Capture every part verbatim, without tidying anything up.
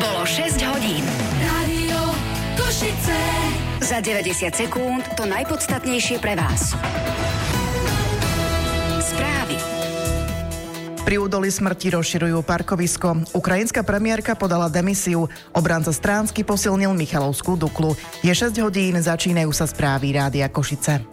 Bolo šesť hodín. Rádio Košice. Za deväťdesiat sekúnd to najpodstatnejšie pre vás. Správy. Pri údolí smrti rozširujú parkovisko. Ukrajinská premiérka podala demisiu. Obranca Stránsky posilnil Michalovskú Duklu. Je šesť hodín, začínajú sa správy Rádia Košice.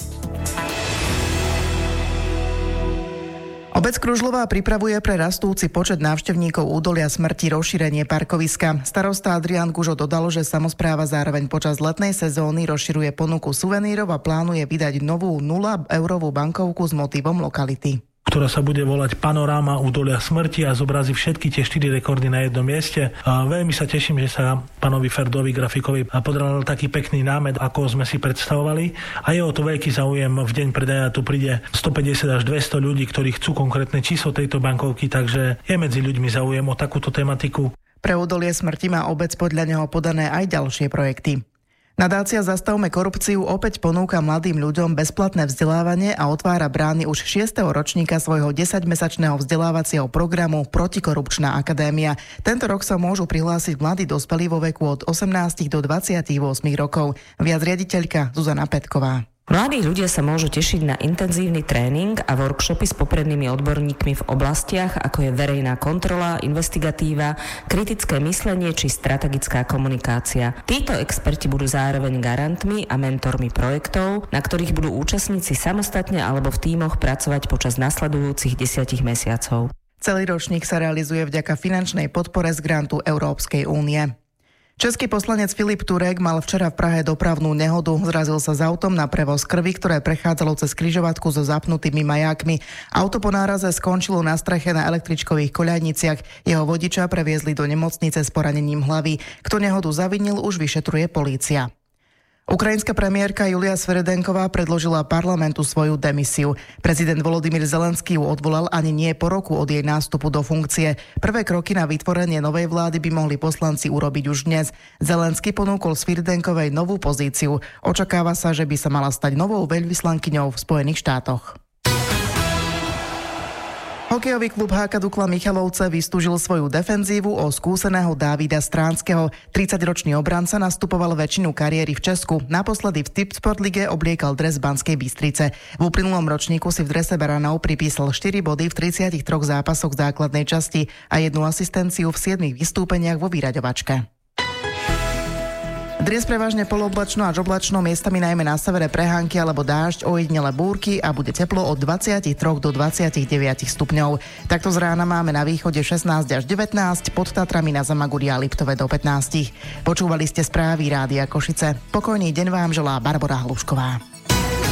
Obec Kružlová pripravuje pre rastúci počet návštevníkov údolia smrti rozšírenie parkoviska. Starosta Adrián Gužo dodal, že samospráva zároveň počas letnej sezóny rozširuje ponuku suvenírov a plánuje vydať novú nula eurovú bankovku s motívom lokality, ktorá sa bude volať Panoráma údolia smrti a zobrazí všetky tie štyri rekordy na jednom mieste. A veľmi sa teším, že sa pánovi Ferdovi grafikovi podaral taký pekný námet, ako sme si predstavovali. A je o to veľký záujem. V deň predaja tu príde stopäťdesiat až dvesto ľudí, ktorí chcú konkrétne číslo tejto bankovky, takže je medzi ľuďmi záujem o takúto tematiku. Pre údolie smrti má obec podľa neho podané aj ďalšie projekty. Nadácia Zastavme korupciu opäť ponúka mladým ľuďom bezplatné vzdelávanie a otvára brány už šiesteho ročníka svojho desaťmesačného vzdelávacieho programu Protikorupčná akadémia. Tento rok sa môžu prihlásiť mladí dospelí vo veku od osemnásť do dvadsaťosem rokov. Viac riaditeľka Zuzana Petková. Mladí ľudia sa môžu tešiť na intenzívny tréning a workshopy s poprednými odborníkmi v oblastiach, ako je verejná kontrola, investigatíva, kritické myslenie či strategická komunikácia. Títo experti budú zároveň garantmi a mentormi projektov, na ktorých budú účastníci samostatne alebo v tímoch pracovať počas nasledujúcich desiatich mesiacov. Celý ročník sa realizuje vďaka finančnej podpore z grantu Európskej únie. Český poslanec Filip Turek mal včera v Prahe dopravnú nehodu. Zrazil sa s autom na prevoz krvi, ktoré prechádzalo cez križovatku so zapnutými majákmi. Auto po náraze skončilo na streche na električkových koľajniciach. Jeho vodiča previezli do nemocnice s poranením hlavy. Kto nehodu zavinil, už vyšetruje polícia. Ukrajinská premiérka Julia Sviridenková predložila parlamentu svoju demisiu. Prezident Volodymyr Zelenský ju odvolal ani nie po roku od jej nástupu do funkcie. Prvé kroky na vytvorenie novej vlády by mohli poslanci urobiť už dnes. Zelenský ponúkol Sviridenkovej novú pozíciu. Očakáva sa, že by sa mala stať novou veľvyslankyňou v Spojených štátoch. Hokejový klub há ká Dukla Michalovce vystúžil svoju defenzívu o skúseného Dávida Stránskeho. tridsaťročný obranca nastupoval väčšinu kariéry v Česku. Naposledy v Tipsport lige obliekal dres Banskej Bystrice. V uplynulom ročníku si v drese Baranov pripísal štyri body v tridsiatich troch zápasoch základnej časti a jednu asistenciu v siedmich vystúpeniach vo vyraďovačke. Dnes prevažne polooblačno až oblačno, miestami najmä na severe prehánky alebo dážď, ojedinele búrky a bude teplo od dvadsaťtri do dvadsaťdeväť stupňov. Takto z rána máme na východe šestnásť až devätnásť, pod Tatrami na Zamaguri a Liptove do pätnásť. Počúvali ste správy Rádia Košice. Pokojný deň vám želá Barbora Hlušková.